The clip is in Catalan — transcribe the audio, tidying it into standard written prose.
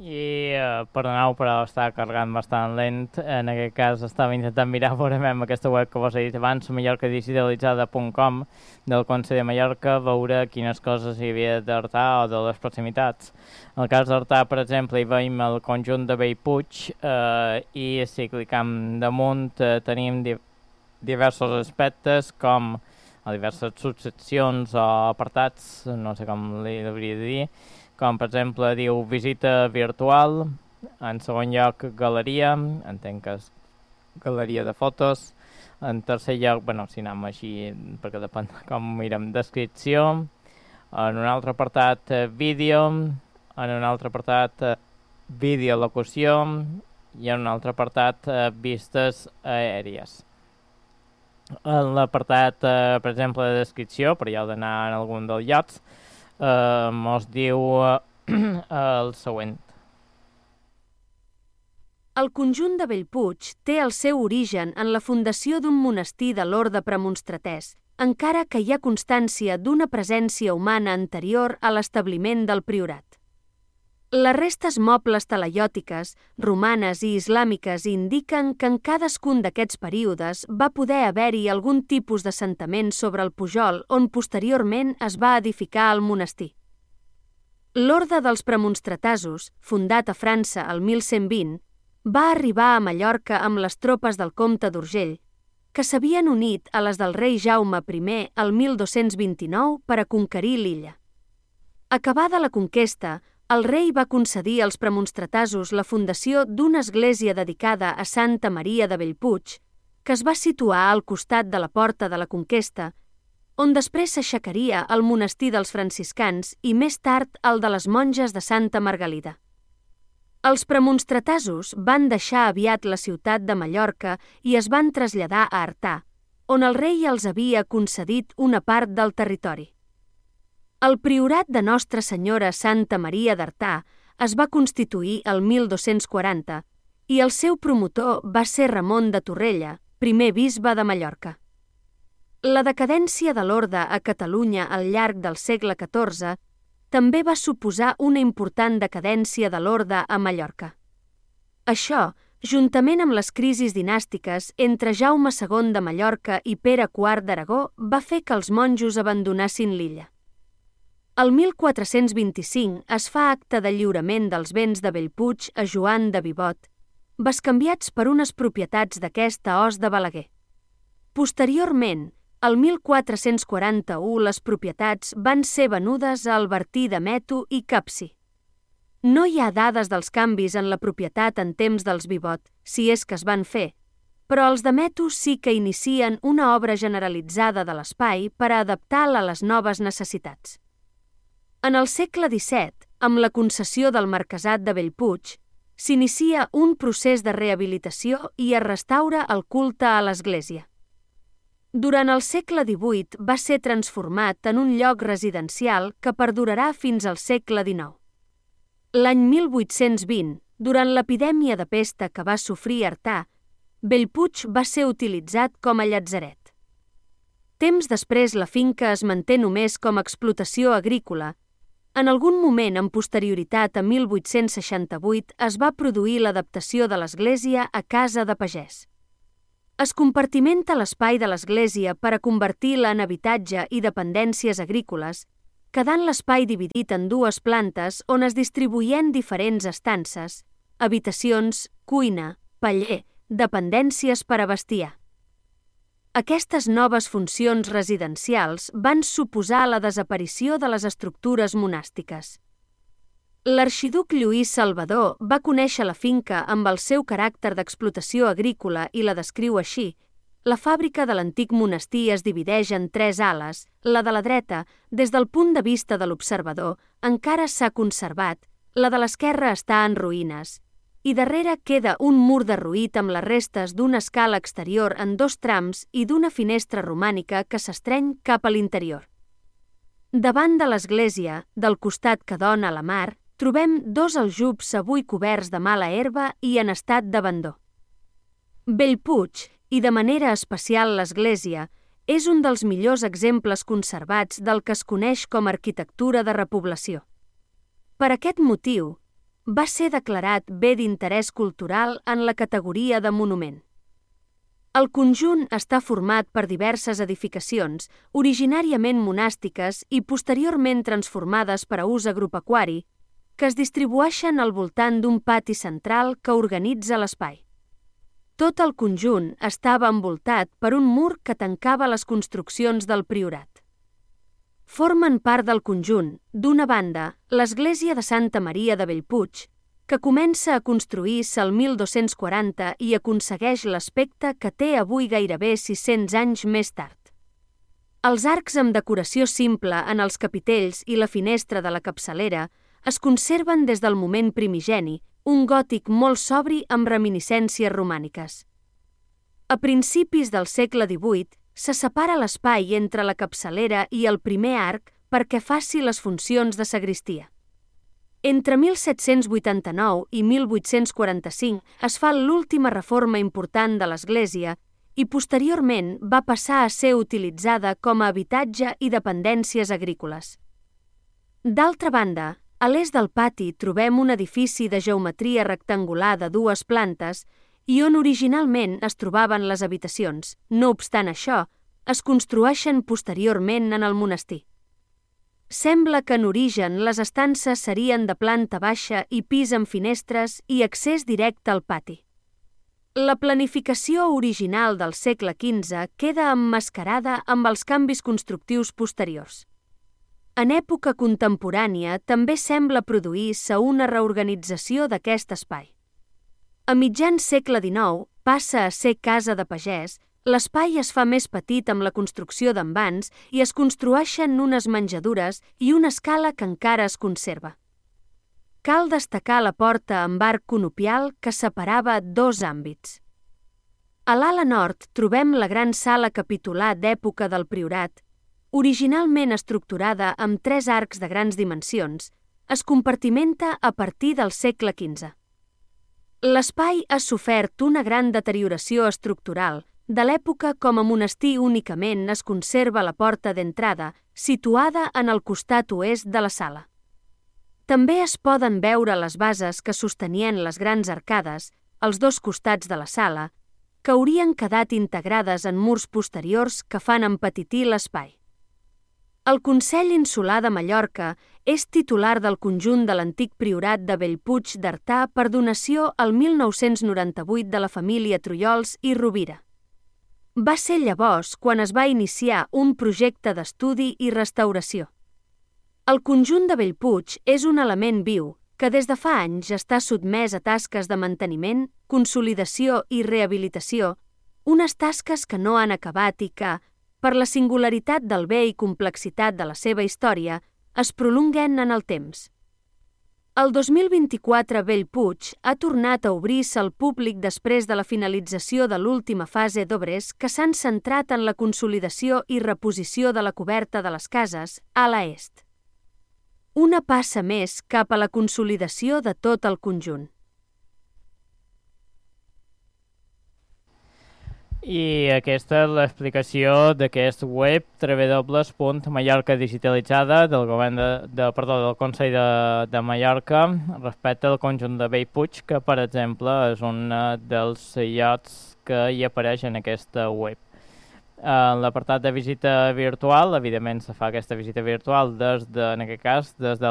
I perdoneu, però està carregant bastant lent. En aquest cas estava intentant mirar veurem aquesta web que vos he dit abans, mallorcadigitalitzada.com, del Consell de Mallorca, veure quines coses hi havia d'Artà o de les proximitats. En el cas d'Artà, per exemple, hi veiem el conjunt de Bellpuig i si clicam damunt tenim diversos aspectes com diverses subseccions o apartats, no sé com li hauria de dir, com per exemple diu visita virtual, en segon lloc galeria, entenc que és galeria de fotos, en tercer lloc, si anem així, perquè depèn com mirem, descripció, en un altre apartat vídeo, en un altre apartat videolocució i en un altre apartat vistes aèries. En l'apartat, per exemple, de descripció, per ja d'anar en algun dels llocs, mos diu el següent. El conjunt de Bellpuig té el seu origen en la fundació d'un monestir de l'orde premonstratès, encara que hi ha constància d'una presència humana anterior a l'establiment del priorat. Les restes mobles talaiòtiques, romanes i islàmiques indiquen que en cadascun d'aquests períodes va poder haver-hi algun tipus d'assentament sobre el pujol on posteriorment es va edificar el monestir. L'Orde dels Premonstratasos, fundat a França el 1120, va arribar a Mallorca amb les tropes del comte d'Urgell, que s'havien unit a les del rei Jaume I el 1229 per a conquerir l'illa. Acabada la conquesta, el rei va concedir als premonstratasos la fundació d'una església dedicada a Santa Maria de Bellpuig, que es va situar al costat de la Porta de la Conquesta, on després s'aixecaria el monestir dels franciscans i més tard el de les monges de Santa Margalida. Els premonstratasos van deixar aviat la ciutat de Mallorca i es van traslladar a Artà, on el rei els havia concedit una part del territori. El priorat de Nostra Senyora Santa Maria d'Artà es va constituir el 1240 i el seu promotor va ser Ramon de Torrella, primer bisbe de Mallorca. La decadència de l'orde a Catalunya al llarg del segle XIV també va suposar una important decadència de l'orde a Mallorca. Això, juntament amb les crisis dinàstiques entre Jaume II de Mallorca i Pere IV d'Aragó, va fer que els monjos abandonassin l'illa. El 1425 es fa acte de lliurament dels béns de Bellpuig a Joan de Vivot, bescanviats per unes propietats d'aquest a Os de Balaguer. Posteriorment, el 1441 les propietats van ser venudes a Albertí de Meto i Capsi. No hi ha dades dels canvis en la propietat en temps dels Vivot, si és que es van fer, però els de Meto sí que inicien una obra generalitzada de l'espai per a adaptar-la a les noves necessitats. En el segle XVII, amb la concessió del marquesat de Bellpuig, s'inicia un procés de rehabilitació i es restaura el culte a l'església. Durant el segle XVIII va ser transformat en un lloc residencial que perdurarà fins al segle XIX. L'any 1820, durant l'epidèmia de pesta que va sofrir Artà, Bellpuig va ser utilitzat com a llatzeret. Temps després la finca es manté només com a explotació agrícola. En algun moment amb posterioritat a 1868 es va produir l'adaptació de l'església a casa de pagès. Es compartimenta l'espai de l'església per a convertir-la en habitatge i dependències agrícoles, quedant l'espai dividit en dues plantes on es distribuïen diferents estances, habitacions, cuina, paller, dependències per a bestiar. Aquestes noves funcions residencials van suposar la desaparició de les estructures monàstiques. L'arxiduc Lluís Salvador va conèixer la finca amb el seu caràcter d'explotació agrícola i la descriu així. La fàbrica de l'antic monestir es divideix en 3 ales. La de la dreta, des del punt de vista de l'observador, encara s'ha conservat, la de l'esquerra està en ruïnes, i darrere queda un mur derruït amb les restes d'una escala exterior en 2 trams i d'una finestra romànica que s'estreny cap a l'interior. Davant de l'església, del costat que dona a la mar, trobem 2 aljubs avui coberts de mala herba i en estat d'abandó. Bellpuig, i de manera especial l'església, és un dels millors exemples conservats del que es coneix com a arquitectura de repoblació. Per aquest motiu, va ser declarat bé d'interès cultural en la categoria de monument. El conjunt està format per diverses edificacions, originàriament monàstiques i posteriorment transformades per a ús agropecuari, que es distribueixen al voltant d'un pati central que organitza l'espai. Tot el conjunt estava envoltat per un mur que tancava les construccions del priorat. Formen part del conjunt, d'una banda, l'església de Santa Maria de Bellpuig, que comença a construir-se el 1240 i aconsegueix l'aspecte que té avui gairebé 600 anys més tard. Els arcs amb decoració simple en els capitells i la finestra de la capçalera es conserven des del moment primigeni, un gòtic molt sobri amb reminiscències romàniques. A principis del segle XVIII se separa l'espai entre la capçalera i el primer arc perquè faci les funcions de sagristia. Entre 1789 i 1845 es fa l'última reforma important de l'església i posteriorment va passar a ser utilitzada com a habitatge i dependències agrícoles. D'altra banda, a l'est del pati trobem un edifici de geometria rectangular de 2 plantes i on originalment es trobaven les habitacions. No obstant això, es construeixen posteriorment en el monestir. Sembla que en origen les estances serien de planta baixa i pis amb finestres i accés directe al pati. La planificació original del segle XV queda emmascarada amb els canvis constructius posteriors. En època contemporània també sembla produir-se una reorganització d'aquest espai. A mitjans segle XIX passa a ser casa de pagès, l'espai es fa més petit amb la construcció d'envans i es construeixen unes menjadures i una escala que encara es conserva. Cal destacar la porta amb arc conopial que separava 2 àmbits. A l'ala nord trobem la gran sala capitular d'època del priorat, originalment estructurada amb 3 arcs de grans dimensions, es compartimenta a partir del segle XV. L'espai ha sofert una gran deterioració estructural. De l'època com a monestir únicament es conserva la porta d'entrada, situada en el costat oest de la sala. També es poden veure les bases que sostenien les grans arcades, als 2 costats de la sala, que haurien quedat integrades en murs posteriors que fan empetitir l'espai. El Consell Insular de Mallorca és titular del conjunt de l'antic priorat de Bellpuig d'Artà per donació el 1998 de la família Trullols i Rovira. Va ser llavors quan es va iniciar un projecte d'estudi i restauració. El conjunt de Bellpuig és un element viu que des de fa anys està sotmès a tasques de manteniment, consolidació i rehabilitació, unes tasques que no han acabat i que, per la singularitat del bé i complexitat de la seva història, es prolonguen en el temps. El 2024 Bellpuig ha tornat a obrir-se al públic després de la finalització de l'última fase d'obres que s'han centrat en la consolidació i reposició de la coberta de les cases a l'est. Una passa més cap a la consolidació de tot el conjunt. I aquesta és l'explicació d'aquest web www.mallorcadigitalitzada del govern del Consell de Mallorca respecte al conjunt de Bellpuig, que per exemple és un dels llocs que hi apareix en aquesta web. En l'apartat de visita virtual, evidentment se fa aquesta visita virtual en aquest cas des de